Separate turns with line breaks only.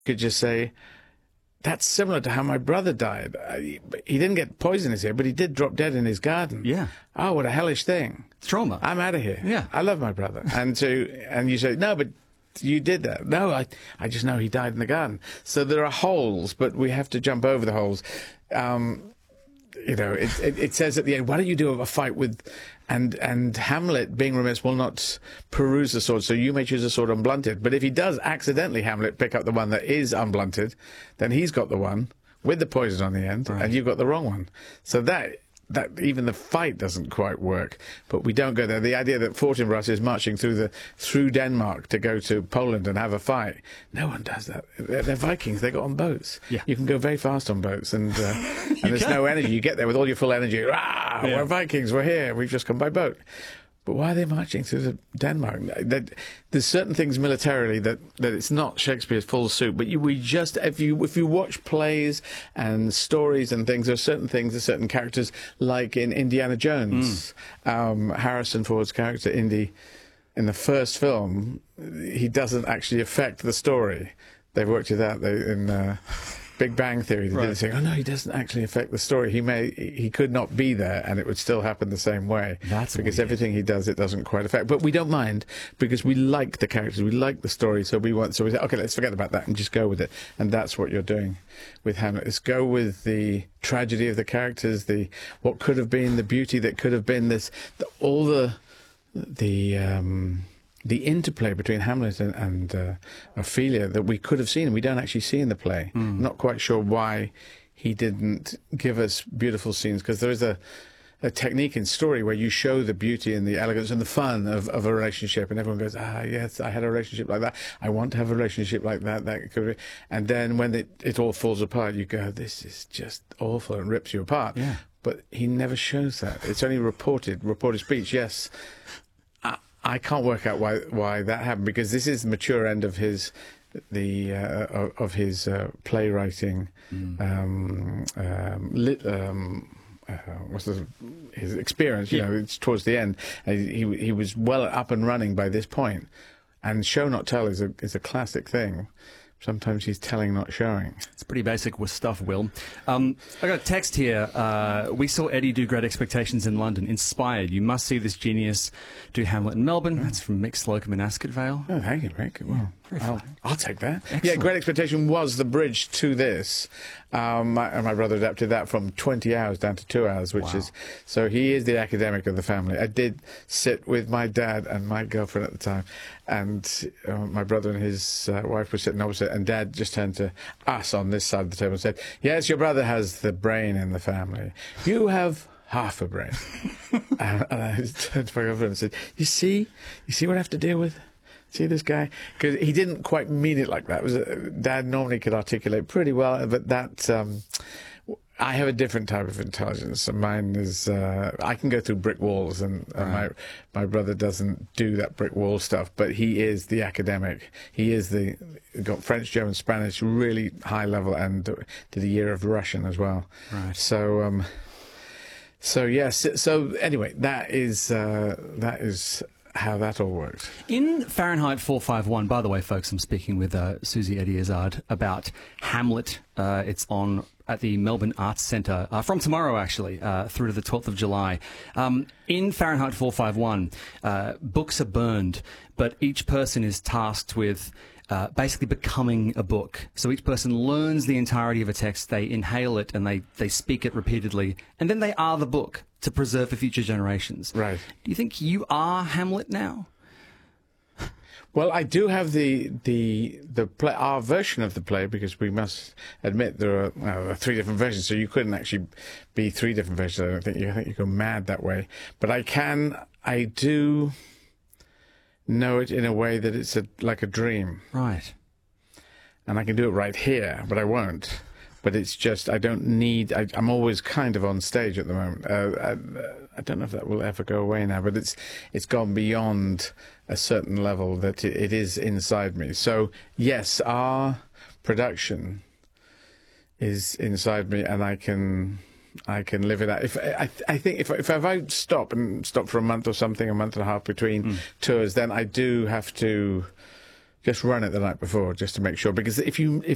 could just say, that's similar to how my brother died. He didn't get poison in his ear, but he did drop dead in his garden.
Yeah.
Oh, what a hellish thing.
It's trauma.
I'm out of here.
Yeah.
I love my brother. And you say, no, but you did that. No, I just know he died in the garden. So there are holes, but we have to jump over the holes. It says at the end, why don't you do a fight with... And Hamlet, being remiss, will not peruse the sword, so you may choose a sword unblunted. But if he does accidentally, Hamlet, pick up the one that is unblunted, then he's got the one with the poison on the end, right, and you've got the wrong one. So that even the fight doesn't quite work. But we don't go there. The idea that Fortinbras is marching through Denmark to go to Poland and have a fight, no one does that. They're Vikings. They got on boats.
Yeah.
You can go very fast on boats, and there's no energy. You get there with all your full energy. Rah, yeah. We're Vikings. We're here. We've just come by boat. But why are they marching through Denmark? There's certain things militarily that it's not Shakespeare's full suit. But if you watch plays and stories and things, there are certain things, there's certain characters, like in Indiana Jones, Harrison Ford's character Indy, in the first film, he doesn't actually affect the story. They've worked it out in Big Bang Theory. They did say, oh no, he doesn't actually affect the story. He could not be there, and it would still happen the same way.
That's
because
weird.
Everything he does, it doesn't quite affect. But we don't mind, because we like the characters, we like the story. So we say, okay, let's forget about that and just go with it. And that's what you're doing with Hamlet. Is go with the tragedy of the characters, what could have been, the beauty that could have been. The interplay between Hamlet and Ophelia that we could have seen and we don't actually see in the play. I'm not quite sure why he didn't give us beautiful scenes, because there is a technique in story where you show the beauty and the elegance and the fun of a relationship, and everyone goes, yes, I had a relationship like that. I want to have a relationship like that. That could be. And then when it all falls apart, you go, this is just awful, and rips you apart.
Yeah.
But he never shows that. It's only reported speech, yes. I can't work out why that happened, because this is the mature end of his playwriting. His experience? You know, it's towards the end. He was well up and running by this point, and show not tell is a classic thing. Sometimes he's telling, not showing.
It's pretty basic with stuff, Will. I got a text here. We saw Eddie do Great Expectations in London. Inspired. You must see this genius do Hamlet in Melbourne. That's from Mick Slocum in Ascot Vale.
Oh, thank you, Mick. Well, I'll take that.
Excellent.
Yeah, Great Expectation was the bridge to this. My brother adapted that from 20 hours down to 2 hours, which is... So he is the academic of the family. I did sit with my dad and my girlfriend at the time, and my brother and his wife were sitting opposite, and Dad just turned to us on this side of the table and said, yes, your brother has the brain in the family. You have half a brain. And I turned to my girlfriend and said, you see what I have to deal with? See this guy? Because he didn't quite mean it like that. Dad normally could articulate pretty well, but that... I have a different type of intelligence. Mine is, I can go through brick walls, and my brother doesn't do that brick wall stuff, but he is the academic. He is got French, German, Spanish, really high level, and did a year of Russian as well.
Right.
So yes. So anyway, that is how that all worked.
In Fahrenheit 451, by the way, folks, I'm speaking with Susie Eddie-Izzard about Hamlet. It's on at the Melbourne Arts Centre from tomorrow, actually, through to the 12th of July. In Fahrenheit 451, books are burned, but each person is tasked with basically becoming a book. So each person learns the entirety of a text, they inhale it, and they speak it repeatedly, and then they are the book to preserve for future generations.
Right.
Do you think you are Hamlet now?
Well, I do have the play, our version of the play, because we must admit there are 3 different versions, so you couldn't actually be 3 different versions. I don't think you go mad that way. But I do know it in a way that it's like a dream.
Right.
And I can do it right here, but I won't. But it's just, I don't need... I'm always kind of on stage at the moment. I don't know if that will ever go away now, but it's gone beyond a certain level that it is inside me. So, yes, our production is inside me, and I can live it out. I think if I stop for a month or something, a month and a half between tours, then I do have to just run it the night before, just to make sure. Because if